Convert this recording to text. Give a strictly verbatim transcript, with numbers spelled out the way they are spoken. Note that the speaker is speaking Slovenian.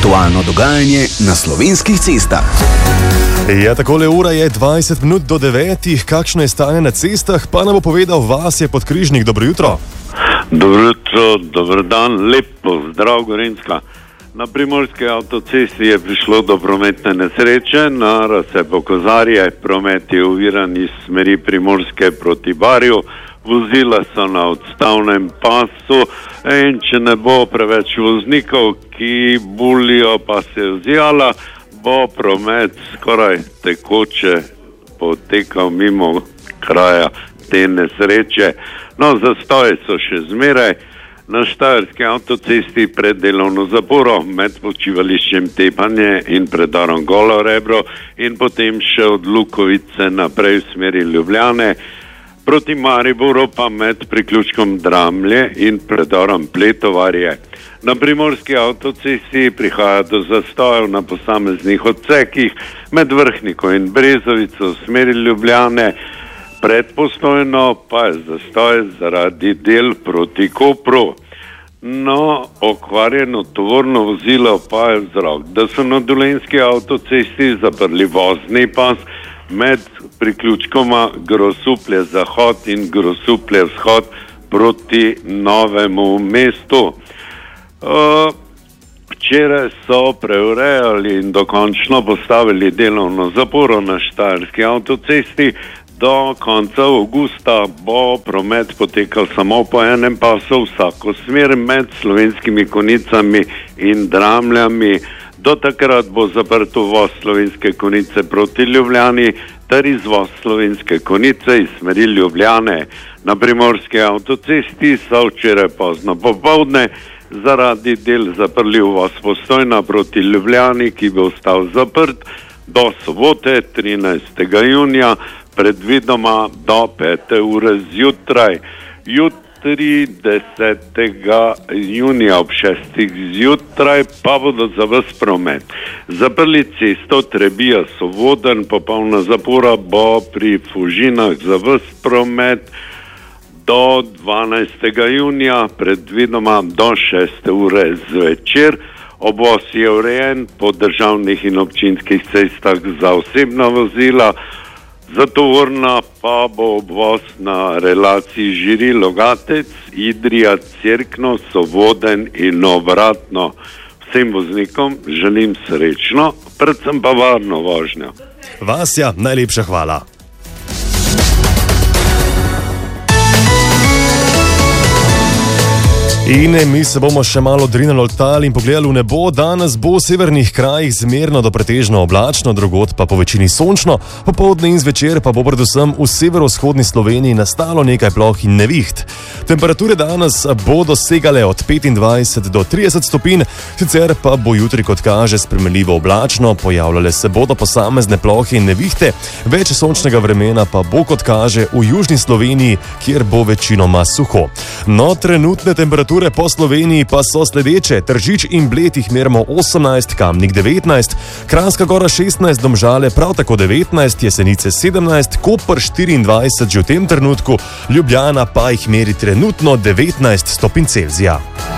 Aktualno dogajanje na slovenskih cestah. Ja, takole ura je dvajset minut do devetih. Kakšno je stanje na cestah, pa nam bo povedal Vasja Podkrižnik. Dobro jutro. Dobro jutro, dober dan, lepo zdrav Gorenjska. Na primorski avtocesti je prišlo do prometne nesreče, na razcepu Kozarje. Promet je oviran iz smeri Primorske proti Barju. Vozila so na odstavnem pasu in če ne bo preveč voznikov, ki bulijo pa se vzjala, bo promet skoraj tekoče potekal mimo kraja te nesreče. No, zastoje so še zmeraj na Štajerski avtocesti pred delovno zaporo med počivališčem Tepanje in predarom Golo Rebro in potem še od Lukovice naprej v smeri Ljubljane. Proti Mariboru pa med priključkom Dramlje in predorom Pletovarje. Na primorski avtocesti prihaja do zastojev na posameznih odsekih med Vrhniko in Brezovico v smeri Ljubljane. Pred Postojno pa je zastoj zaradi del proti Kopru. No, okvarjeno tovorno vozilo pa je vzrok, da so na Dolenjski avtocesti zaprli vozni pas med priključkoma Grosuplje Zahod in Grosuplje Vzhod proti Novemu mestu. Uh, včeraj so preurejali in dokončno postavili delovno zaporo na Štajerski avtocesti. Do konca avgusta bo promet potekal samo po enem pasu vsako smer med Slovenskimi Konicami in Dramljami. Do takrat bo zaprt uvoz Slovenske Konice proti Ljubljani ter izvoz Slovenske Konice iz smeri Ljubljane. Na primorski avtocesti so včeraj pozno popoldne zaradi del zaprli uvoz Postojna proti Ljubljani, ki bo ostal zaprt do sobote trinajstega junija, predvidoma do pete ure zjutraj. Jutri desetega junija ob šestih zjutraj pa bodo za ves promet zaprli cesto Trebija-Sovodenj. Popolna zapora bo pri Fužinah za ves promet do dvanajstega junija, predvidoma do šeste ure zvečer. Obvoz je urejen po državnih in občinskih cestah za osebna vozila, za tovorna pa bo obvoz na relaciji Žiri-Logatec, Idrija-Cerkno, Sovodenj in obratno. Vsem voznikom želim srečno, predvsem pa varno vožnjo. Vasja, najlepša hvala. In mi se bomo še malo drinali od tal in pogledali v nebo. Danes bo v severnih krajih zmerno do pretežno oblačno, drugod pa po večini sončno, popoldne in zvečer pa bo predvsem v severovzhodni Sloveniji nastalo nekaj ploh in neviht. Temperature danes bodo segale od petindvajset do trideset stopinj, sicer pa bo jutri, kot kaže, spremenljivo oblačno, pojavljale se bodo posamezne plohe in nevihte, več sončnega vremena pa bo, kot kaže, v južni Sloveniji, kjer bo večinoma suho. No, trenutne temperature po Sloveniji pa so sledeče. Tržič in Bled jih merimo osemnajst, Kamnik devetnajst, Kranjska Gora šestnajst, Domžale prav tako devetnajst, Jesenice sedemnajst, Koper štiriindvajset že v tem trenutku, Ljubljana pa jih meri trenutno devetnajst stopinj Celzija.